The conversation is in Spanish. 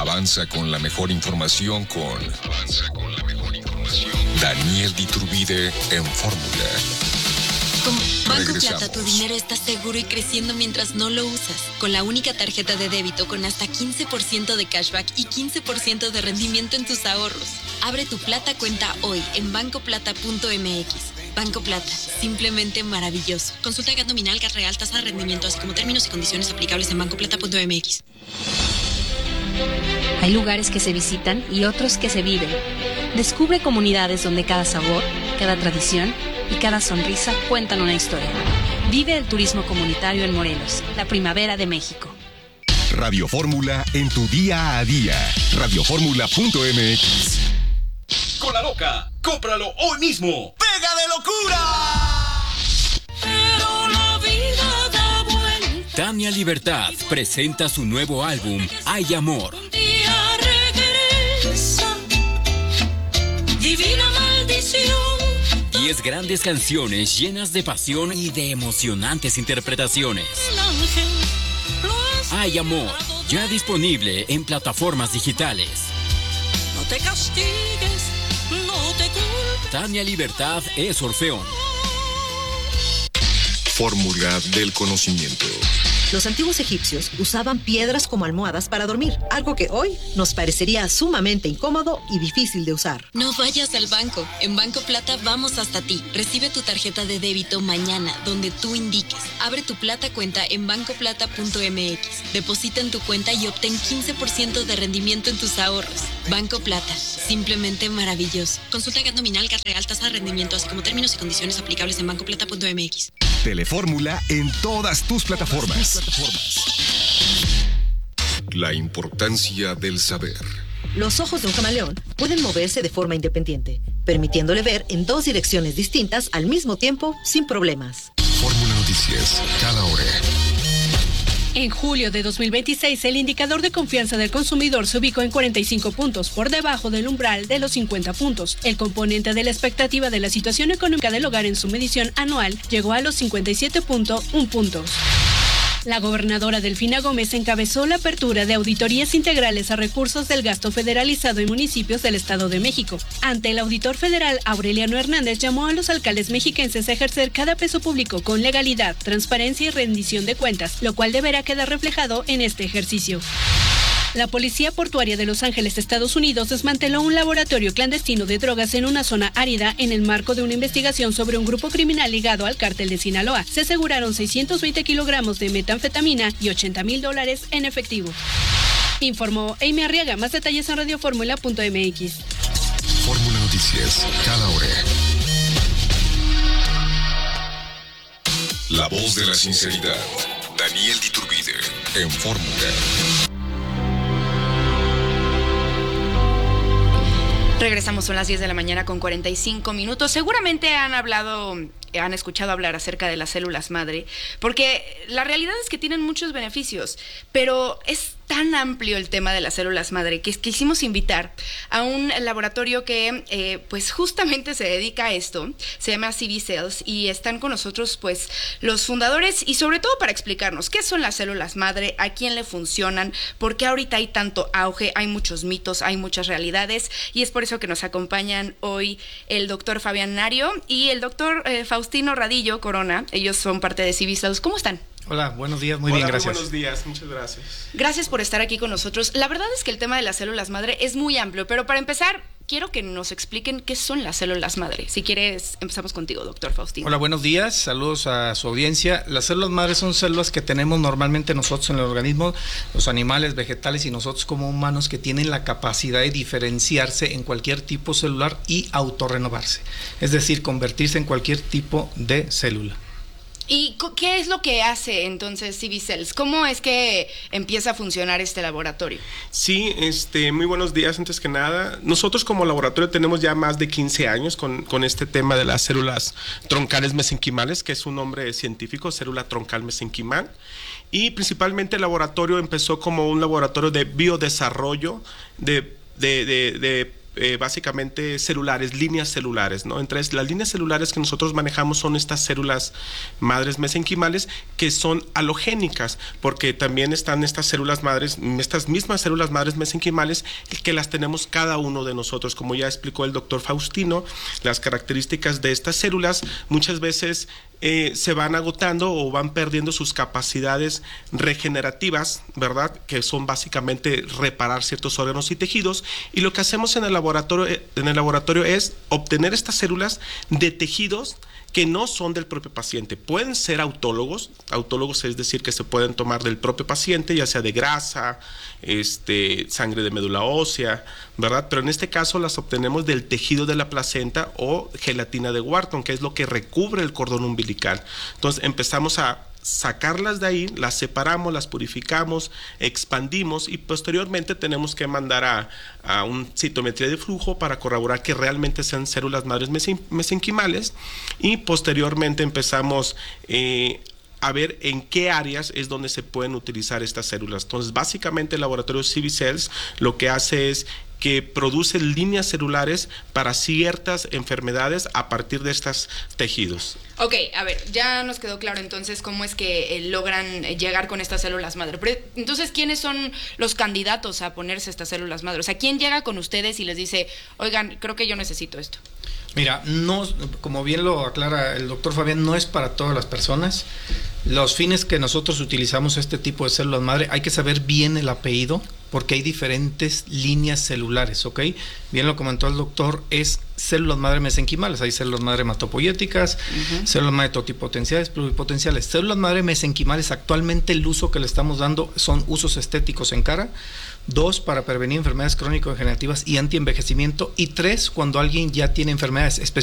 Avanza con la mejor información con Daniel Diturbide en Fórmula. Con Banco Regresamos. Plata, tu dinero está seguro y creciendo mientras no lo usas. Con la única tarjeta de débito con hasta 15% de cashback y 15% de rendimiento en tus ahorros. Abre tu Plata cuenta hoy en bancoplata.mx. Banco Plata, simplemente maravilloso. Consulta GAT nominal, GAT real, tasa de rendimiento, así como términos y condiciones aplicables en bancoplata.mx. Hay lugares que se visitan y otros que se viven. Descubre comunidades donde cada sabor, cada tradición y cada sonrisa cuentan una historia. Vive el turismo comunitario en Morelos, la primavera de México. Radio Fórmula en tu día a día. Radioformula.mx. Con la loca, cómpralo hoy mismo. ¡Pega de locura! Pero la vida da vuelta. Tania Libertad presenta su nuevo álbum, Hay Amor. Un día regresa. Divina maldición. 10 grandes canciones llenas de pasión y de emocionantes interpretaciones. Un ángel lo has Hay Amor, ya disponible en plataformas digitales. No te castigues, no te culpes. Tania Libertad es Orfeón. Fórmula del conocimiento. Los antiguos egipcios usaban piedras como almohadas para dormir, algo que hoy nos parecería sumamente incómodo y difícil de usar. No vayas al banco. En Banco Plata vamos hasta ti. Recibe tu tarjeta de débito mañana, donde tú indiques. Abre tu Plata cuenta en bancoplata.mx. Deposita en tu cuenta y obtén 15% de rendimiento en tus ahorros. Banco Plata, simplemente maravilloso. Consulta GAT nominal, GAT real, tasa de rendimiento, así como términos y condiciones aplicables en bancoplata.mx. Telefórmula en todas tus plataformas. La importancia del saber. Los ojos de un camaleón pueden moverse de forma independiente, permitiéndole ver en dos direcciones distintas al mismo tiempo sin problemas. Fórmula Noticias, cada hora. En julio de 2026, el indicador de confianza del consumidor se ubicó en 45 puntos, por debajo del umbral de los 50 puntos. El componente de la expectativa de la situación económica del hogar en su medición anual llegó a los 57.1 puntos. La gobernadora Delfina Gómez encabezó la apertura de auditorías integrales a recursos del gasto federalizado en municipios del Estado de México. Ante el auditor federal, Aureliano Hernández llamó a los alcaldes mexiquenses a ejercer cada peso público con legalidad, transparencia y rendición de cuentas, lo cual deberá quedar reflejado en este ejercicio. La Policía Portuaria de Los Ángeles, Estados Unidos, desmanteló un laboratorio clandestino de drogas en una zona árida en el marco de una investigación sobre un grupo criminal ligado al cártel de Sinaloa. Se aseguraron 620 kilogramos de metanfetamina y $80,000 en efectivo. Informó Amy Arriaga. Más detalles en radioformula.mx. Fórmula Noticias, cada hora. La voz de la sinceridad. Daniel Diturbide en Fórmula. Regresamos, son las 10 de la mañana con 45 minutos. Seguramente han escuchado hablar acerca de las células madre, porque la realidad es que tienen muchos beneficios, pero es tan amplio el tema de las células madre que quisimos invitar a un laboratorio que pues justamente se dedica a esto. Se llama CV Cells y están con nosotros pues los fundadores y sobre todo para explicarnos qué son las células madre, a quién le funcionan, por qué ahorita hay tanto auge, hay muchos mitos, hay muchas realidades, y es por eso que nos acompañan hoy el doctor Fabián Nario y el doctor Faustino Radillo Corona. Ellos son parte de CV Cells. ¿Cómo están? Hola, buenos días, muy bien, gracias. Buenos días, muchas gracias. Gracias por estar aquí con nosotros. La verdad es que el tema de las células madre es muy amplio, pero para empezar, quiero que nos expliquen qué son las células madre. Si quieres, empezamos contigo, doctor Faustino. Hola, buenos días, saludos a su audiencia. Las células madre son células que tenemos normalmente nosotros en el organismo, los animales, vegetales y nosotros como humanos, que tienen la capacidad de diferenciarse en cualquier tipo celular y autorrenovarse, es decir, convertirse en cualquier tipo de célula. ¿Y qué es lo que hace entonces CV Cells? ¿Cómo es que empieza a funcionar este laboratorio? Sí, muy buenos días antes que nada. Nosotros como laboratorio tenemos ya más de 15 años con este tema de las células troncales mesenquimales, que es un nombre científico, célula troncal mesenquimal. Y principalmente el laboratorio empezó como un laboratorio de biodesarrollo de básicamente celulares, líneas celulares, ¿no? Entre las líneas celulares que nosotros manejamos son estas células madres mesenquimales que son halogénicas, porque también están estas células madres, estas mismas células madres mesenquimales que las tenemos cada uno de nosotros. Como ya explicó el doctor Faustino, las características de estas células muchas veces se van agotando o van perdiendo sus capacidades regenerativas, ¿verdad? Que son básicamente reparar ciertos órganos y tejidos, y lo que hacemos en el laboratorio es obtener estas células de tejidos que no son del propio paciente. Pueden ser autólogos es decir, que se pueden tomar del propio paciente, ya sea de grasa, sangre de médula ósea, ¿verdad? Pero en este caso las obtenemos del tejido de la placenta o gelatina de Wharton, que es lo que recubre el cordón umbilical. Entonces empezamos a sacarlas de ahí, las separamos, las purificamos, expandimos y posteriormente tenemos que mandar a un citometría de flujo para corroborar que realmente sean células madres mesenquimales, y posteriormente empezamos a ver en qué áreas es donde se pueden utilizar estas células. Entonces básicamente el laboratorio CiviCells lo que hace es que produce líneas celulares para ciertas enfermedades a partir de estos tejidos. Ok, a ver, ya nos quedó claro entonces cómo es que logran llegar con estas células madre. Pero, entonces, ¿quiénes son los candidatos a ponerse estas células madre? O sea, ¿quién llega con ustedes y les dice, oigan, creo que yo necesito esto? Mira, no, como bien lo aclara el doctor Fabián, no es para todas las personas. Los fines que nosotros utilizamos este tipo de células madre, hay que saber bien el apellido, porque hay diferentes líneas celulares, ¿ok? Bien lo comentó el doctor, es células madre mesenquimales, hay células madre hematopoyéticas, células madre totipotenciales, pluripotenciales. Células madre mesenquimales, actualmente el uso que le estamos dando son usos estéticos en cara, 2, para prevenir enfermedades crónico-degenerativas y antienvejecimiento, y 3, cuando alguien ya tiene enfermedades,